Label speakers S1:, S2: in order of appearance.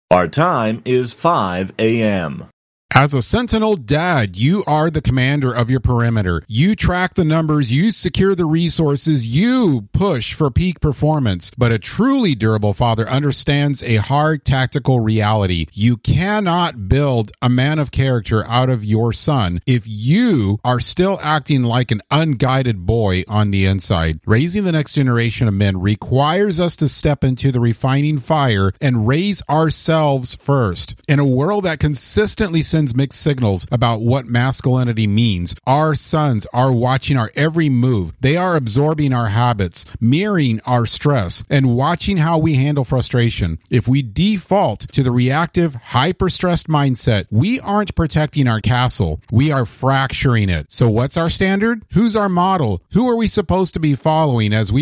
S1: Our time is 5 a.m.
S2: As a Sentinel dad, you are the commander of your perimeter. You track the numbers, you secure the resources, you push for peak performance. But a truly durable father understands a hard tactical reality. You cannot build a man of character out of your son if you are still acting like an unguided boy on the inside. Raising the next generation of men requires us to step into the refining fire and raise ourselves first. In a world that consistently sends mixed signals about what masculinity means, our sons are watching our every move. They are absorbing our habits, mirroring our stress, and watching how we handle frustration. If we default to the reactive, hyper-stressed mindset, we aren't protecting our castle. We are fracturing it. So what's our standard? Who's our model? Who are we supposed to be following as we